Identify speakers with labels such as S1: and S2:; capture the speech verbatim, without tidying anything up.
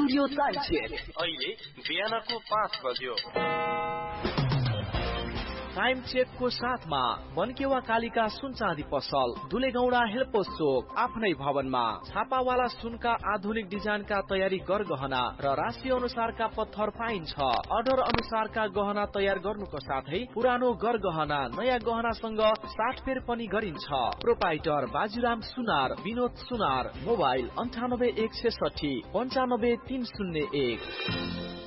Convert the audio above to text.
S1: Radio time check
S2: अहिले बिहानको पाँच बज्यो।
S3: टाइम चेकको साथमा बनकेवा कालिका सुन चाँदी पसल दुलेगौडा हेल्पोस चोक आफ्नै भवनमा छापावाला सुनका आधुनिक डिजाइनका तयारी गरगहना र राशि अनुसारका पत्थर पाइन्छ। अर्डर अनुसारका गहना तयार गर्नुको साथै पुरानो गरगहना नयाँ गहनासँग साटफेर पनि गरिन्छ। प्रोपाइटर बाजुराम सुनार, विनोद सुनार। मोबाइल अन्ठानब्बे एक सय साठी पन्चानब्बे तीन शून्य एक।